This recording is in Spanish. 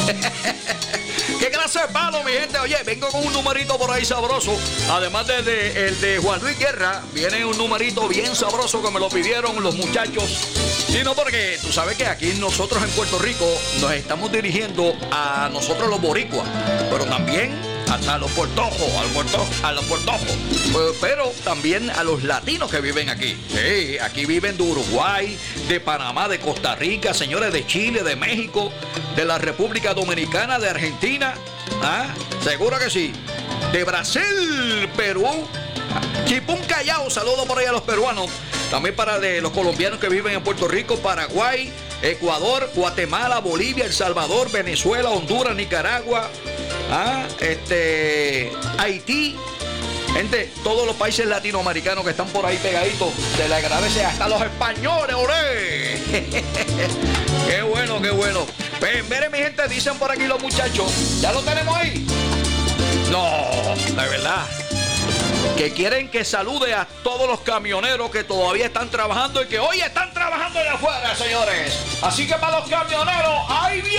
¿Qué clase de palo, mi gente? Oye, vengo con un numerito por ahí sabroso. Además de el de Juan Luis Guerra, viene un numerito bien sabroso que me lo pidieron los muchachos. Sí, no, porque tú sabes que aquí nosotros en Puerto Rico nos estamos dirigiendo a nosotros los boricuas, pero también a los puertojos, a los puertojos, pero también a los latinos que viven aquí. Sí, aquí viven de Uruguay, de Panamá, de Costa Rica, señores, de Chile, de México, de la República Dominicana, de Argentina. ¿Ah? Seguro que sí. De Brasil, Perú, Chipún Callao, saludo por ahí a los peruanos. También para de los colombianos que viven en Puerto Rico, Paraguay, Ecuador, Guatemala, Bolivia, El Salvador, Venezuela, Honduras, Nicaragua, Haití. Gente, todos los países latinoamericanos que están por ahí pegaditos, se les agradece hasta los españoles, ¡olé! ¡Qué bueno, qué bueno! Miren, mi gente, dicen por aquí los muchachos, ¿ya lo tenemos ahí? No, de verdad. Que quieren que salude a todos los camioneros que todavía están trabajando y que hoy están trabajando allá afuera, señores. Así que para los camioneros, ¡ahí viene!